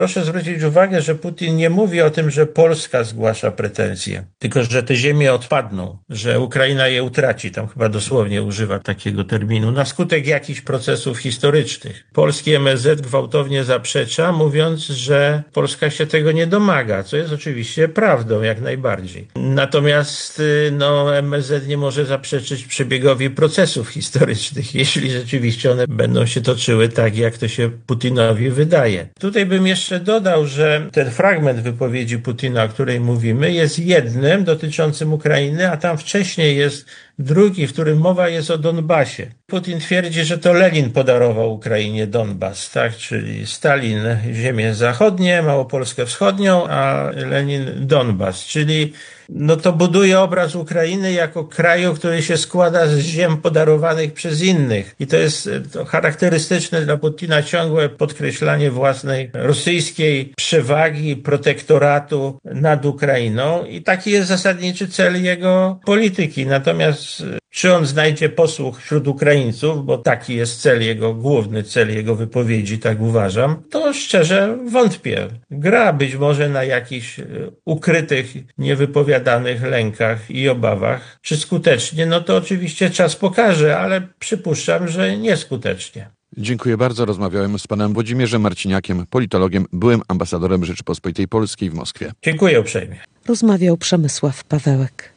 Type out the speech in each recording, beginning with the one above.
Proszę zwrócić uwagę, że Putin nie mówi o tym, że Polska zgłasza pretensje, tylko że te ziemie odpadną, że Ukraina je utraci. Tam chyba dosłownie używa takiego terminu, na skutek jakichś procesów historycznych. Polski MSZ gwałtownie zaprzecza, mówiąc, że Polska się tego nie domaga, co jest oczywiście prawdą jak najbardziej. Natomiast MSZ nie może zaprzeczyć przebiegowi procesów historycznych, jeśli rzeczywiście one będą się toczyły tak, jak to się Putinowi wydaje. Tutaj bym jeszcze dodał, że ten fragment wypowiedzi Putina, o której mówimy, jest jednym dotyczącym Ukrainy, a tam wcześniej jest drugi, w którym mowa jest o Donbasie. Putin twierdzi, że to Lenin podarował Ukrainie Donbas, tak? Czyli Stalin ziemię zachodnie, Małopolskę wschodnią, a Lenin Donbas, czyli to buduje obraz Ukrainy jako kraju, który się składa z ziem podarowanych przez innych. I to jest charakterystyczne dla Putina ciągłe podkreślanie własnej rosyjskiej przewagi, protektoratu nad Ukrainą. I taki jest zasadniczy cel jego polityki. Natomiast czy on znajdzie posłuch wśród Ukraińców, bo taki jest główny cel jego wypowiedzi, tak uważam, to szczerze wątpię. Gra być może na jakichś ukrytych, niewypowiadanych lękach i obawach. Czy skutecznie? To oczywiście czas pokaże, ale przypuszczam, że nieskutecznie. Dziękuję bardzo. Rozmawiałem z panem Włodzimierzem Marciniakiem, politologiem, byłym ambasadorem Rzeczypospolitej Polskiej w Moskwie. Dziękuję uprzejmie. Rozmawiał Przemysław Pawełek.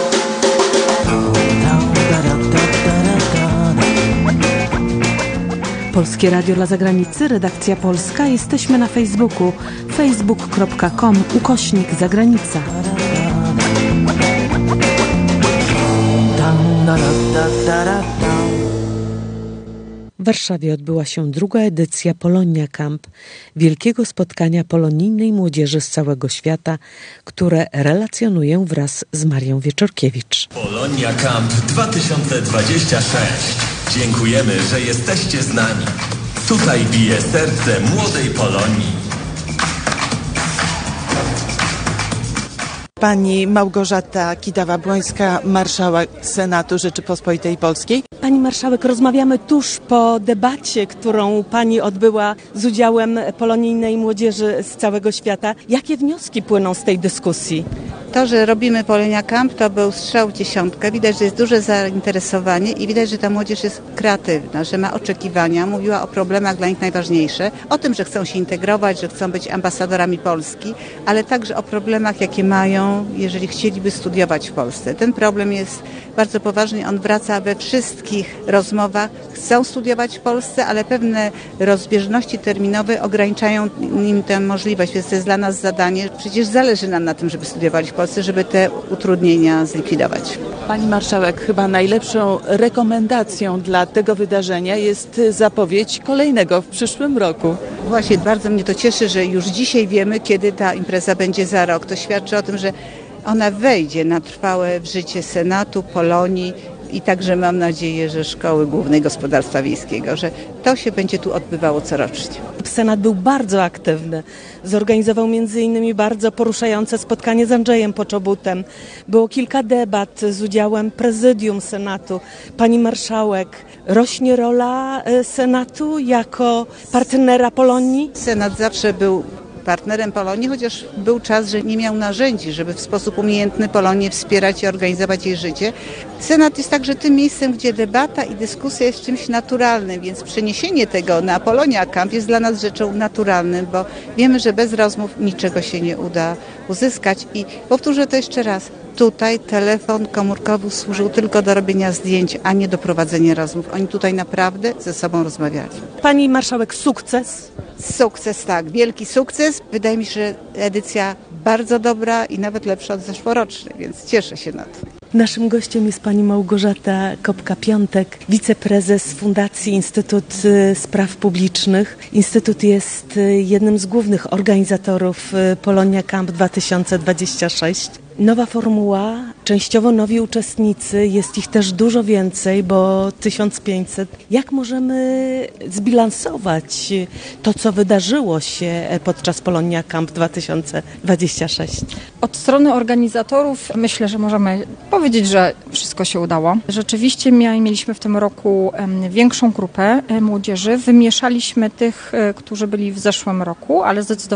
Polskie Radio dla Zagranicy, redakcja polska. Jesteśmy na Facebooku facebook.com/zagranica. W Warszawie odbyła się druga edycja Polonia Camp, wielkiego spotkania polonijnej młodzieży z całego świata, które relacjonuję wraz z Marią Wieczorkiewicz. Polonia Camp 2026. Dziękujemy, że jesteście z nami. Tutaj bije serce młodej Polonii. Pani Małgorzata Kidawa-Błońska, marszałek Senatu Rzeczypospolitej Polskiej. Pani marszałek, rozmawiamy tuż po debacie, którą pani odbyła z udziałem polonijnej młodzieży z całego świata. Jakie wnioski płyną z tej dyskusji? To, że robimy Polonia Camp, to był strzał w dziesiątkę. Widać, że jest duże zainteresowanie i widać, że ta młodzież jest kreatywna, że ma oczekiwania. Mówiła o problemach dla nich najważniejsze, o tym, że chcą się integrować, że chcą być ambasadorami Polski, ale także o problemach, jakie mają, jeżeli chcieliby studiować w Polsce. Ten problem jest bardzo poważny, on wraca we wszystkich rozmowach. Chcą studiować w Polsce, ale pewne rozbieżności terminowe ograniczają im tę możliwość, więc to jest dla nas zadanie. Przecież zależy nam na tym, żeby studiowali w Polsce, żeby te utrudnienia zlikwidować. Pani marszałek, chyba najlepszą rekomendacją dla tego wydarzenia jest zapowiedź kolejnego w przyszłym roku. Właśnie bardzo mnie to cieszy, że już dzisiaj wiemy, kiedy ta impreza będzie za rok. To świadczy o tym, że ona wejdzie na trwałe w życie Senatu, Polonii i także mam nadzieję, że Szkoły Głównej Gospodarstwa Wiejskiego, że to się będzie tu odbywało corocznie. Senat był bardzo aktywny. Zorganizował m.in. bardzo poruszające spotkanie z Andrzejem Poczobutem. Było kilka debat z udziałem prezydium Senatu. Pani marszałek, rośnie rola Senatu jako partnera Polonii? Senat zawsze był partnerem Polonii, chociaż był czas, że nie miał narzędzi, żeby w sposób umiejętny Polonię wspierać i organizować jej życie. Senat jest także tym miejscem, gdzie debata i dyskusja jest czymś naturalnym, więc przeniesienie tego na Polonia Camp jest dla nas rzeczą naturalną, bo wiemy, że bez rozmów niczego się nie uda uzyskać. I powtórzę to jeszcze raz. Tutaj telefon komórkowy służył tylko do robienia zdjęć, a nie do prowadzenia rozmów. Oni tutaj naprawdę ze sobą rozmawiali. Pani marszałek, sukces? Sukces, tak. Wielki sukces. Wydaje mi się, że edycja bardzo dobra i nawet lepsza od zeszłorocznej, więc cieszę się na to. Naszym gościem jest pani Małgorzata Kopka-Piątek, wiceprezes Fundacji Instytut Spraw Publicznych. Instytut jest jednym z głównych organizatorów Polonia Camp 2026. Nowa formuła częściowo nowi uczestnicy, jest ich też dużo więcej, bo 1500. Jak możemy zbilansować to, co wydarzyło się podczas Polonia Camp 2026? Od strony organizatorów myślę, że możemy powiedzieć, że wszystko się udało. Rzeczywiście mieliśmy w tym roku większą grupę młodzieży. Wymieszaliśmy tych, którzy byli w zeszłym roku, ale zdecydowanie